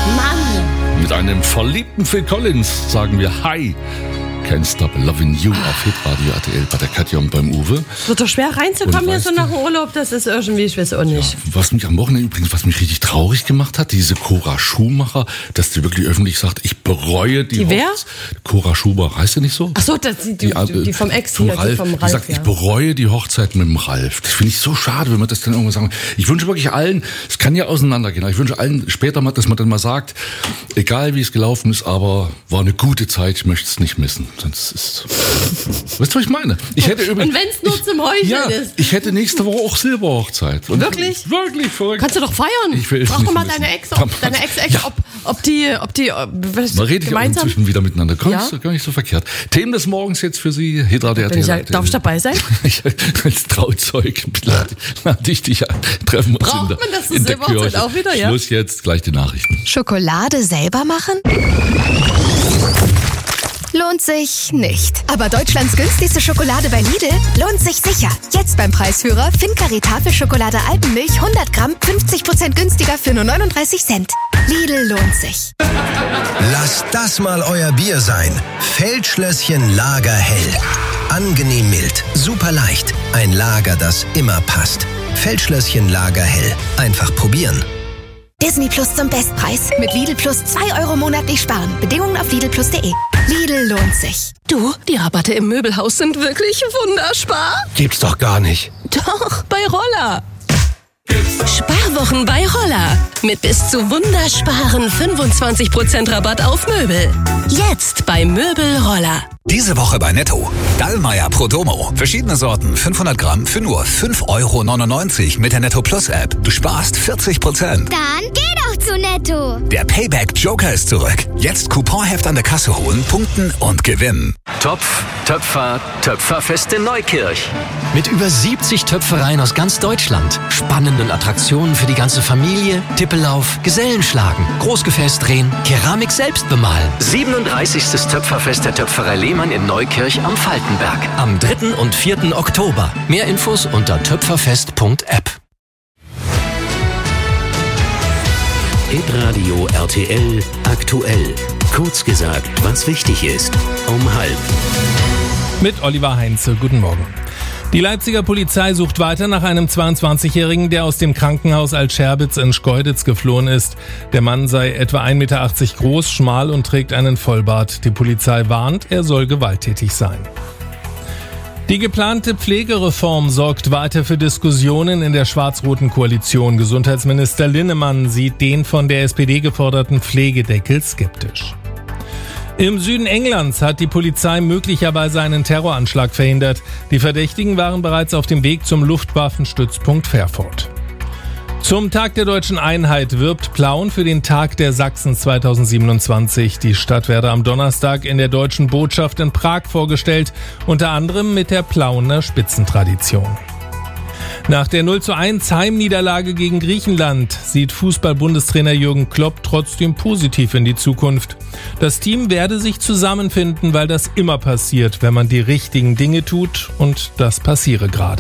Mann! Mit einem verliebten Phil Collins sagen wir Hi. Can't Stop Loving You auf Hitradio RTL bei der Katja und beim Uwe. Wird doch schwer reinzukommen hier so nach dem Urlaub, das ist irgendwie, ich weiß auch nicht. Ja, was mich am Wochenende übrigens, was mich richtig traurig gemacht hat, diese Cora Schumacher, dass die wirklich öffentlich sagt, ich bereue die wer? Cora Schumacher, heißt sie nicht so? Ach so, die vom Ex hier, Ralf, die vom Ralf. Die sagt, ich bereue die Hochzeit mit dem Ralf. Das finde ich so schade, wenn man das dann irgendwann sagen. Ich wünsche wirklich allen, es kann ja auseinandergehen, aber ich wünsche allen später mal, dass man dann mal sagt, egal wie es gelaufen ist, aber war eine gute Zeit, ich möchte es nicht missen. Sonst ist, weißt du, was ich meine? Ich hätte übrigens, und wenn es nur zum Heucheln ist. Ich hätte nächste Woche auch Silberhochzeit. Und wirklich? Wirklich verrückt. Kannst du doch feiern. Ich will Frag doch mal wissen. deine Ex, Ja. ob die Man redet ja auch inzwischen wieder miteinander. Gar nicht so verkehrt. Themen des Morgens jetzt für Sie. Hitradio RTL. Darf ich dabei sein? Als Trauzeug lade ich dich an. Treffen wir uns Braucht man das in der Silberhochzeit Kirche. auch wieder, ja? Schluss jetzt, gleich die Nachrichten. Schokolade selber machen? Lohnt sich nicht. Aber Deutschlands günstigste Schokolade bei Lidl lohnt sich sicher. Jetzt beim Preisführer Fincari Tafelschokolade Alpenmilch 100 Gramm 50% günstiger für nur 39 Cent. Lidl lohnt sich. Lasst das mal euer Bier sein. Feldschlösschen Lagerhell. Angenehm mild, super leicht. Ein Lager, das immer passt. Feldschlösschen Lagerhell. Einfach probieren. Disney Plus zum Bestpreis. Mit Lidl Plus 2 Euro monatlich sparen. Bedingungen auf lidlplus.de. Lidl lohnt sich. Du, die Rabatte im Möbelhaus sind wirklich wunderbar. Gibt's doch gar nicht. Doch, bei Roller. Sparwochen bei Roller. Mit bis zu wundersparen 25% Rabatt auf Möbel. Jetzt bei Möbel Roller. Diese Woche bei Netto. Dallmayr Pro Domo. Verschiedene Sorten, 500 Gramm für nur 5,99 € mit der Netto Plus App. Du sparst 40%. Dann geh doch zu Netto. Der Payback Joker ist zurück. Jetzt Couponheft an der Kasse holen, punkten und gewinnen. Topf, Töpfer, Töpferfest in Neukirch. Mit über 70 Töpfereien aus ganz Deutschland, spannenden Attraktionen für die ganze Familie, Tippellauf, Gesellenschlagen, Großgefäß drehen, Keramik selbst bemalen. 37. Töpferfest der Töpferei Lehmann in Neukirch am Falkenberg. Am 3. und 4. Oktober. Mehr Infos unter töpferfest.app. Hitradio RTL aktuell. Kurz gesagt, was wichtig ist. Um 12:30. Mit Oliver Heinze. Guten Morgen. Die Leipziger Polizei sucht weiter nach einem 22-Jährigen, der aus dem Krankenhaus Altscherbitz in Schkeuditz geflohen ist. Der Mann sei etwa 1,80 Meter groß, schmal und trägt einen Vollbart. Die Polizei warnt, er soll gewalttätig sein. Die geplante Pflegereform sorgt weiter für Diskussionen in der schwarz-roten Koalition. Gesundheitsminister Linnemann sieht den von der SPD geforderten Pflegedeckel skeptisch. Im Süden Englands hat die Polizei möglicherweise einen Terroranschlag verhindert. Die Verdächtigen waren bereits auf dem Weg zum Luftwaffenstützpunkt Fairford. Zum Tag der Deutschen Einheit wirbt Plauen für den Tag der Sachsen 2027. Die Stadt werde am Donnerstag in der Deutschen Botschaft in Prag vorgestellt, unter anderem mit der Plauener Spitzentradition. Nach der 0:1 Heimniederlage gegen Griechenland sieht Fußball-Bundestrainer Jürgen Klopp trotzdem positiv in die Zukunft. Das Team werde sich zusammenfinden, weil das immer passiert, wenn man die richtigen Dinge tut, und das passiere gerade.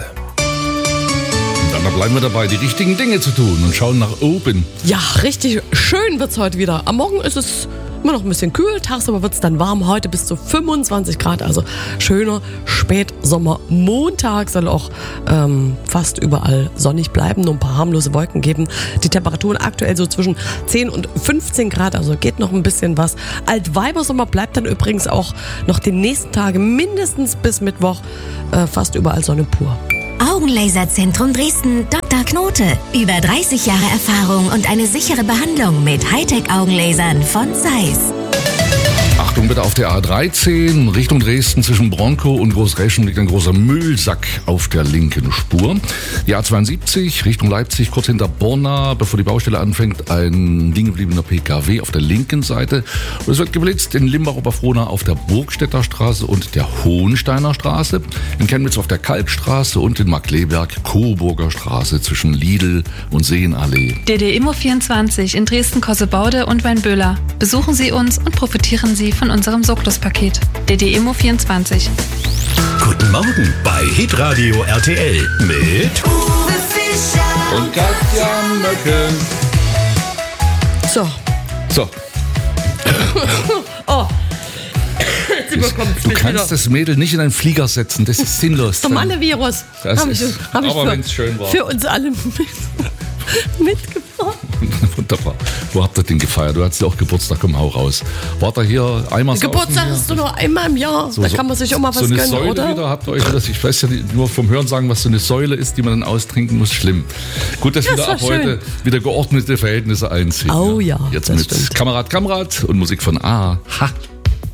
Dann bleiben wir dabei, die richtigen Dinge zu tun und schauen nach oben. Ja, richtig schön wird's heute wieder. Am Morgen ist es immer noch ein bisschen kühl, tagsüber wird's dann warm. Heute bis zu 25 Grad, also schöner Spätsommermontag. Soll auch fast überall sonnig bleiben, nur ein paar harmlose Wolken geben. Die Temperaturen aktuell so zwischen 10 und 15 Grad, also geht noch ein bisschen was. Altweibersommer bleibt dann übrigens auch noch die nächsten Tage, mindestens bis Mittwoch, fast überall Sonne pur. Augenlaserzentrum Dresden, Dr. Knote. Über 30 Jahre Erfahrung und eine sichere Behandlung mit Hightech-Augenlasern von Zeiss. Achtung bitte auf der A13 Richtung Dresden zwischen Bronkow und Großreschen liegt ein großer Müllsack auf der linken Spur. Die A72 Richtung Leipzig kurz hinter Borna, bevor die Baustelle anfängt, ein liegengebliebener PKW auf der linken Seite. Und es wird geblitzt in Limbach-Oberfrohna auf der Burgstädter Straße und der Hohensteiner Straße, in Chemnitz auf der Kalkstraße und in Markleberg Coburger Straße zwischen Lidl und Seenallee. DD Immo 24 in Dresden-Kossebaude und Weinböhler. Besuchen Sie uns und profitieren Sie von unserem Soklos-Paket. DD Immo 24. Guten Morgen bei Hitradio RTL mit Uwe Fischer und Katja Möcke. So. Oh. Du kannst das Mädel nicht in einen Flieger setzen, das ist sinnlos. Der Mannevirus. Aber wenn es schön war. Für uns alle mitgebracht. Wunderbar. Wo habt ihr den gefeiert? Du hattest ja auch Geburtstag, komm, hau raus. War da hier einmal so? Geburtstag hast du nur einmal im Jahr. Da kann man sich auch mal was gönnen, Säule oder? Wieder, habt ihr euch das, ich weiß ja nur vom Hören sagen, was so eine Säule ist, die man dann austrinken muss, schlimm. Gut, dass wieder ab heute wieder geordnete Verhältnisse einziehen. Oh ja. Jetzt mit stimmt. Kamerad und Musik von A. Ha.